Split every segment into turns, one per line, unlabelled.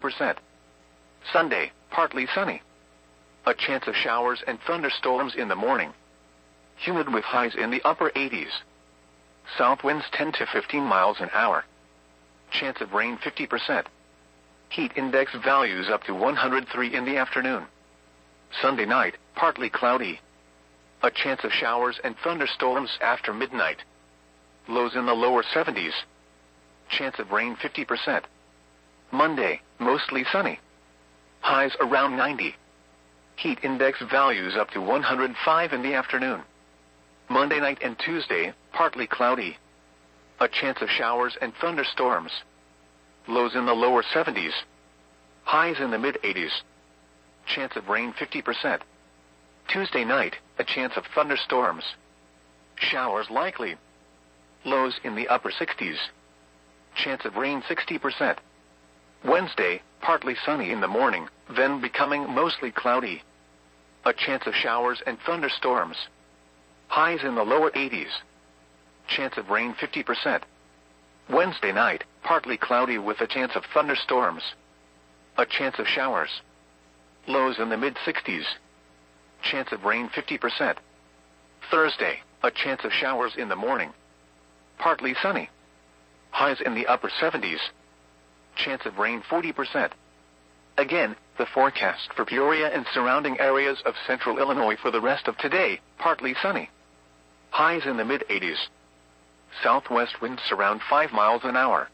50%. Sunday, partly sunny. A chance of showers and thunderstorms in the morning. Humid with highs in the upper 80s. South winds 10 to 15 miles an hour. Chance of rain 50%. Heat index values up to 103 in the afternoon. Sunday night, partly cloudy. A chance of showers and thunderstorms after midnight. Lows in the lower 70s. Chance of rain 50%. Monday, mostly sunny. Highs around 90. Heat index values up to 105 in the afternoon. Monday night and Tuesday, partly cloudy. A chance of showers and thunderstorms. Lows in the lower 70s. Highs in the mid-80s. Chance of rain 50%. Tuesday night, a chance of thunderstorms. Showers likely. Lows in the upper 60s. Chance of rain 60%. Wednesday, partly sunny in the morning, then becoming mostly cloudy. A chance of showers and thunderstorms. Highs in the lower 80s. Chance of rain 50%. Wednesday night, partly cloudy with a chance of thunderstorms. A chance of showers. Lows in the mid-60s. Chance of rain 50%. Thursday, a chance of showers in the morning. Partly sunny. Highs in the upper 70s. Chance of rain 40%. Again, the forecast for Peoria and surrounding areas of central Illinois for the rest of today, partly sunny. Highs in the mid-80s. Southwest winds around 5 miles an hour.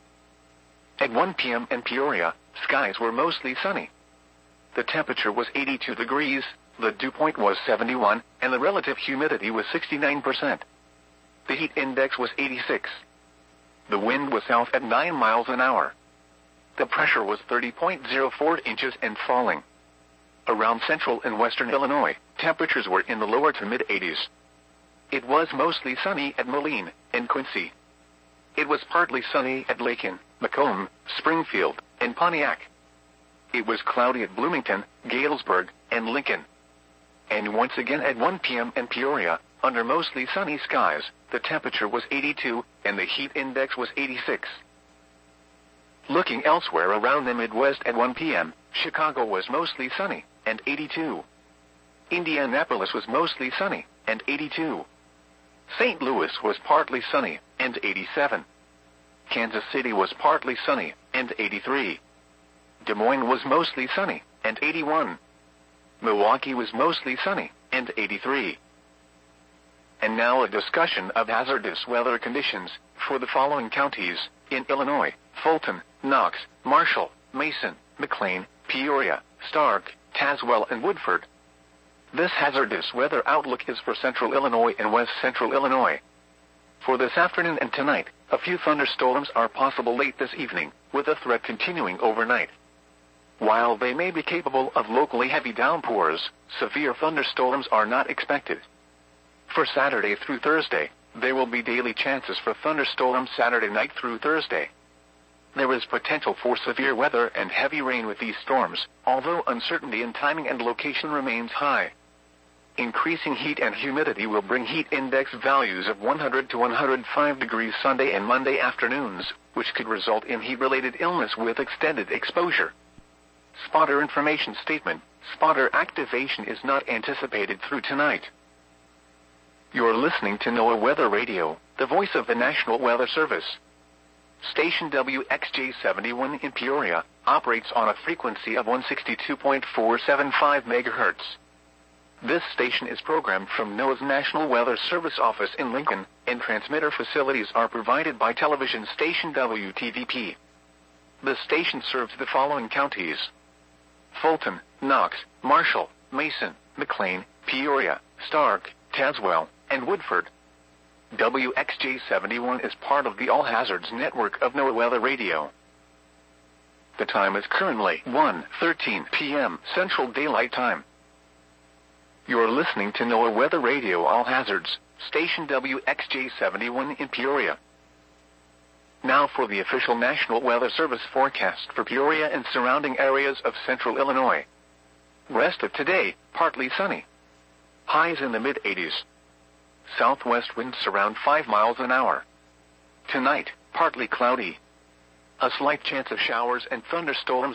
At 1 p.m. in Peoria, skies were mostly sunny. The temperature was 82 degrees, the dew point was 71, and the relative humidity was 69%. The heat index was 86. The wind was south at 9 miles an hour. The pressure was 30.04 inches and falling. Around central and western Illinois, temperatures were in the lower to mid-80s. It was mostly sunny at Moline and Quincy. It was partly sunny at Lakin, Macomb, Springfield, and Pontiac. It was cloudy at Bloomington, Galesburg, and Lincoln. And once again at 1 p.m. in Peoria, under mostly sunny skies, the temperature was 82, and the heat index was 86. Looking elsewhere around the Midwest at 1 p.m., Chicago was mostly sunny, and 82. Indianapolis was mostly sunny, and 82. St. Louis was partly sunny, and 87. Kansas City was partly sunny, and 83. Des Moines was mostly sunny, and 81. Milwaukee was mostly sunny, and 83. And now a discussion of hazardous weather conditions for the following counties in Illinois: Fulton, Knox, Marshall, Mason, McLean, Peoria, Stark, Tazewell, and Woodford. This hazardous weather outlook is for central Illinois and west central Illinois. For this afternoon and tonight, a few thunderstorms are possible late this evening, with the threat continuing overnight. While they may be capable of locally heavy downpours, severe thunderstorms are not expected. For Saturday through Thursday, there will be daily chances for thunderstorms Saturday night through Thursday. There is potential for severe weather and heavy rain with these storms, although uncertainty in timing and location remains high. Increasing heat and humidity will bring heat index values of 100 to 105 degrees Sunday and Monday afternoons, which could result in heat-related illness with extended exposure. Spotter information statement: spotter activation is not anticipated through tonight. You're listening to NOAA Weather Radio, the voice of the National Weather Service. Station WXJ71 in Peoria operates on a frequency of 162.475 MHz. This station is programmed from NOAA's National Weather Service office in Lincoln, and transmitter facilities are provided by television station WTVP. The station serves the following counties: Fulton, Knox, Marshall, Mason, McLean, Peoria, Stark, Tazewell, and Woodford. WXJ71 is part of the All Hazards network of NOAA Weather Radio. The time is currently 1:13 p.m. Central Daylight Time. You're listening to NOAA Weather Radio All Hazards, station WXJ71 in Peoria. Now for the official National Weather Service forecast for Peoria and surrounding areas of central Illinois. Rest of today, partly sunny. Highs in the mid-80s. Southwest winds around 5 miles an hour. Tonight, partly cloudy. A slight chance of showers and thunderstorms